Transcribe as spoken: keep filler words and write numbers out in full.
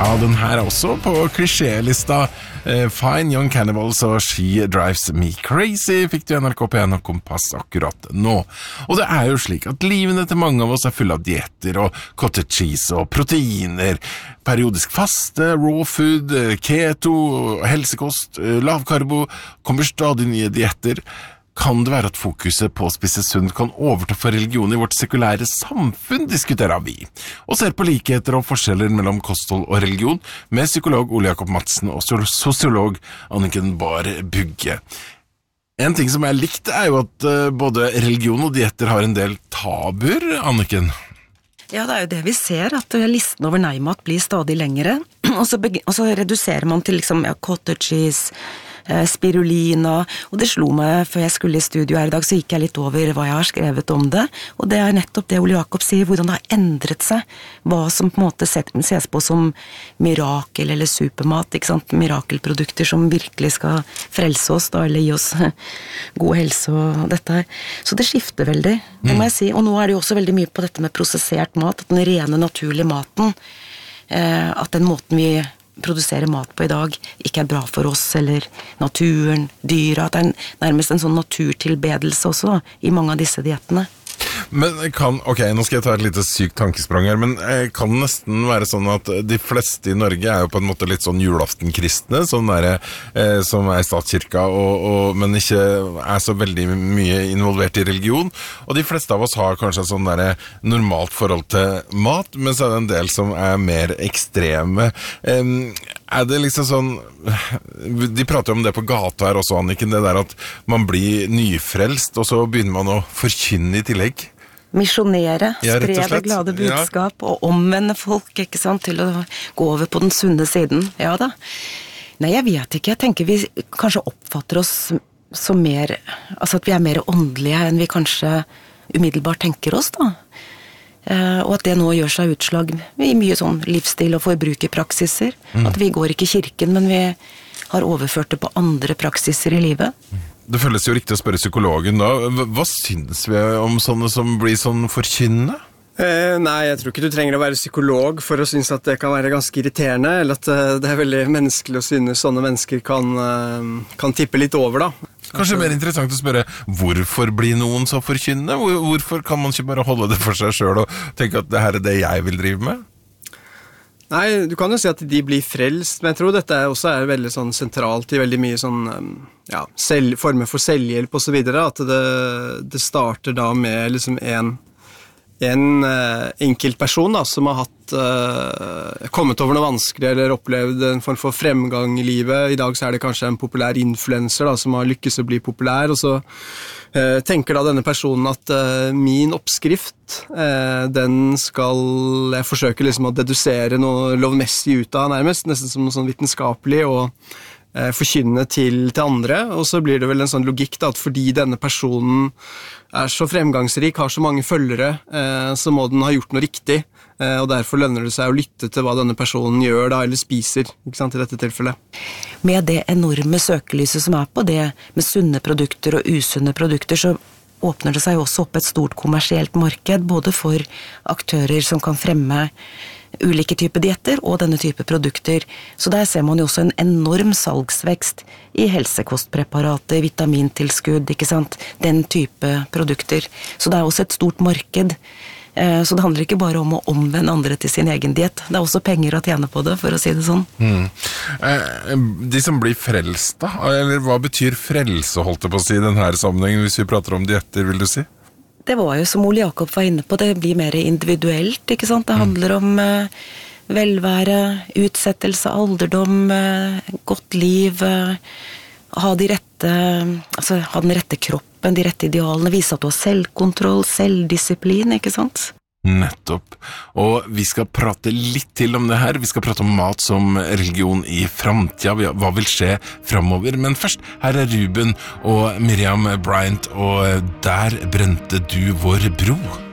Ja, den her er også på klisjélista. Uh, Fine Young Cannibals og She Drives Me Crazy fikk du N R K P en og Kompass akkurat nå. Og det er jo slik at livene til mange av oss er fulle av dietter og cottage cheese og proteiner, periodisk faste, raw food, keto, helsekost, lavkarbo, kommer stadig nye dietter. Kan det være at fokuset på å spise sunt kan overta for religion i vårt sekulære samfunn, diskuterer vi. Og ser på likheter og forskjeller mellom kosthold og religion med psykolog Ole Jakob Madsen og sosiolog Anniken Bahr Bugge. En ting som er likt er jo at både religion og dietter har en del tabuer, Anniken. Ja, det er jo det vi ser, at listen over nei-mat blir stadig lengre, og så, og så reduserer man til liksom ja, cottage cheese, spirulina, og det slo meg før jeg skulle i studio her i dag, så gikk jeg litt over hva jeg har skrevet om det, og det er nettopp det Ole Jakob sier, hvordan det har endret seg, hva som på en måte ses på som mirakel eller supermat, ikke sant, mirakelprodukter som virkelig skal frelse oss da, eller gi oss god helse og dette her, så det skifter veldig, det må jeg si, og nå er det jo også veldig mye på dette med prosessert mat, at den rene naturlige maten, at den måten vi produsere mat på i dag ikke er bra for oss, eller naturen, dyra, at det er nærmest en sånn naturtilbedelse også da, i mange av disse diettene. Men kan, ok, nå skal jeg ta et lite sykt tankesprang her, men kan det nesten være sånn at de fleste i Norge er jo på en måte litt sånn julaftenkristne, sånn der, eh, som er i statskirka, og, og, men ikke er så veldig mye involvert i religion, og de fleste av oss har kanskje sånn der normalt forhold til mat, men så er det en del som er mer ekstreme. Eh, er det liksom sånn, de prater om det på gata her også, Anniken, det der at man blir nyfrelst, og så begynner man å forkynne i tillegg. Misjonere, ja, spre det glade budskap, ja. Og omvende folk, ikke sant, til å gå over på den sunne siden. Ja da. Nei, jeg vet ikke. Jeg tenker vi kanskje oppfatter oss som mer, altså at vi er mer åndelige enn vi kanskje umiddelbart tenker oss da. Uh, og at det nå gjør seg utslag i mye sånn livsstil og forbrukerpraksiser. Mm. At vi går ikke i kirken, men vi har overført det på andre praksiser i livet. Mm. Det føles jo riktig å spørre psykologen da. Hva synes vi om sånne som blir sånn forkynnende? Eh, nei, jeg tror ikke du trenger å være psykolog for å synes at det kan være ganske irriterende, eller at uh, det er veldig menneskelig å synes sånne mennesker kan, uh, kan tippe litt over da. Kanskje mer interessant å spørre, hvorfor blir noen så forkynnende? Hvor, hvorfor kan man ikke bare holde det for seg selv og tenke at det her er det jeg vil drive med? Nei, du kan jo si at de blir frelst, men jeg tror dette også er veldig sånn sentralt i veldig mye sånn, ja, selv, former for selvhjelp og så videre, at det, det starter da med liksom en, en uh, enkelt person da, som har hatt, uh, kommet over noe vanskelig eller opplevd en form for fremgang i livet. I dag så er det kanskje en populær influencer da, som har lykkes å bli populær, og så uh, tenker da denne personen at uh, min oppskrift, uh, den skal jeg forsøke liksom å dedusere noe lovmessig ut av nærmest, nesten som noe sånn vitenskapelig, og uh, forkynne til, til andre, og så blir det vel en sånn logikk da, at fordi denne personen er så fremgangsrik, har så mange følgere, uh, så må den ha gjort noe riktig, og derfor lønner det seg å lytte til hva denne personen gjør da, eller spiser, ikke sant, i dette tilfellet. Med det enorme søkelyset som er på det, med sunne produkter og usunne produkter, så åpner det seg også opp et stort kommersielt marked, både for aktører som kan fremme ulike typer dietter og denne type produkter. Så der ser man jo også en enorm salgsvekst i helsekostpreparater, vitamintilskudd, ikke sant? Den type produkter. Så det er også et stort marked. Så det handler ikke bare om å omvende andre til sin egen diett. Det er også penger å tjene på det, for å si det sånn. Mm. De som blir frelst da, eller hva betyr frelse, holdt jeg på å si, i denne sammenhengen, hvis vi prater om dietter, vil du si? Det var jo som Ole Jakob var inne på, det blir mer individuelt, ikke sant? Det handler om uh, velvære, utsettelse, alderdom, uh, godt liv, uh, ha de rette, altså ha den rette kroppen, de rette idealene, vise at du har selvkontroll, selvdisiplin, ikke sant? Nettopp. Og vi skal prate litt til om det her. Vi skal prate om mat som religion i fremtiden. Hva vil skje fremover? Men først, her er Ruben og Miriam Bryant, og Der brente du vår bro.